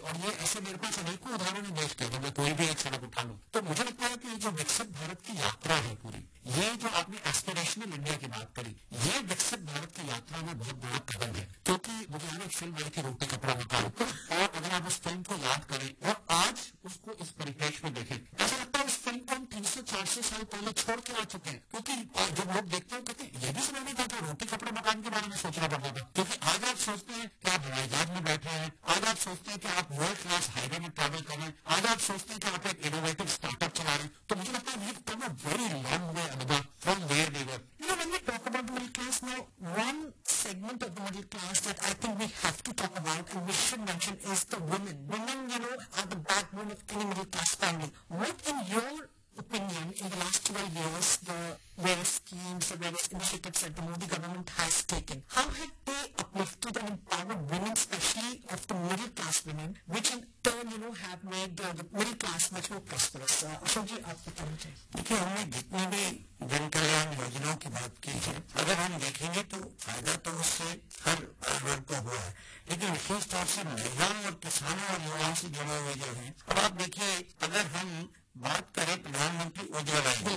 और ये ऐसे मेरे पास अनेकों उदाहरण देश के, जब मैं कोई भी एक सड़क उठा लूं तो मुझे लगता है कि ये जो विकसित भारत की यात्रा है पूरी, ये जो आपने एस्पिरेशनल इंडिया की बात करी, ये विकसित भारत की यात्रा में बहुत बड़ा कदम है। क्योंकि मुझे याद है फिल्म आई थी रोटी कपड़ा मकान, और अगर आप उस फिल्म को याद करें और आज उसको इस परिप्रेक्ष्य में देखें, ऐसा लगता है उस फिल्म को हम 300-400 साल पहले छोड़ के आ चुके हैं। क्योंकि जब लोग देखते हैं कहते हैं ये भी समय नहीं था तो रोटी कपड़े मकान के बारे में सोचना पड़ता था। क्योंकि आज आप सोचते हैं कि आप हवाई जहाज में बैठे हैं, आज आप सोचते हैं कि आप वर्ल्ड क्लास हाईवे में ट्रैवल कर रहे हैं, आज आप सोचते हैं कि आप एक इनोवेटिव स्टार्टअप चला रहे हैं। तो मुझे लगता है we've come a very long way, Anubha, from where we were. You know, when we talk about the middle class now, one segment of the middle class that I think we have to talk about and we should mention is the women. Women, you know, are the backbone of any middle class family. What, in your opinion, in the last 12 years, the various schemes, the various initiatives that the Modi government has taken, how have they uplifted and empowered women, especially of the middle class women, which in turn, you know, have made the middle class much more prosperous? Ashok ji, आप बताना चाहिए। देखिए, हमने जितनी भी जन कल्याण योजनाओं की बात की है, अगर हम देखेंगे तो फायदा तो उससे हर वर्ग को हुआ है, लेकिन विशेष तौर से महिलाओं और किसानों और युवाओं से जुड़े हुए जो हैं। अब आप देखिए, अगर हम बात करें प्रधानमंत्री उज्ज्वला योजना,